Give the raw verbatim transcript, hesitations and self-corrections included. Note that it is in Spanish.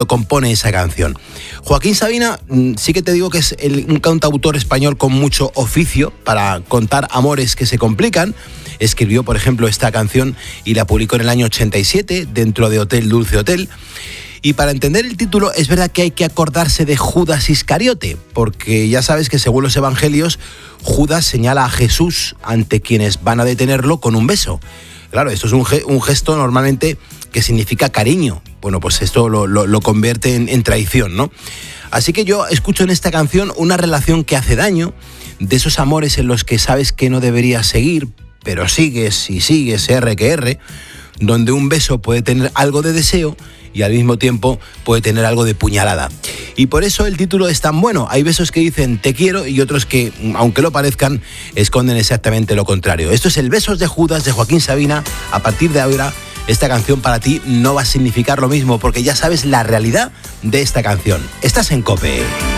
cuando compone esa canción. Joaquín Sabina, sí que te digo que es el, un cantautor español con mucho oficio para contar amores que se complican. Escribió, por ejemplo, esta canción y la publicó en el año ochenta y siete dentro de Hotel Dulce Hotel. Y para entender el título es verdad que hay que acordarse de Judas Iscariote, porque ya sabes que según los evangelios, Judas señala a Jesús ante quienes van a detenerlo con un beso. Claro, esto es un, ge- un gesto normalmente que significa cariño. Bueno, pues esto lo, lo, lo convierte en, en traición, ¿no? Así que yo escucho en esta canción una relación que hace daño, de esos amores en los que sabes que no deberías seguir, pero sigues y sigues, erre que erre, donde un beso puede tener algo de deseo y al mismo tiempo puede tener algo de puñalada. Y por eso el título es tan bueno. Hay besos que dicen te quiero y otros que, aunque lo parezcan, esconden exactamente lo contrario. Esto es el Besos de Judas de Joaquín Sabina. A partir de ahora, esta canción para ti no va a significar lo mismo porque ya sabes la realidad de esta canción. Estás en COPE.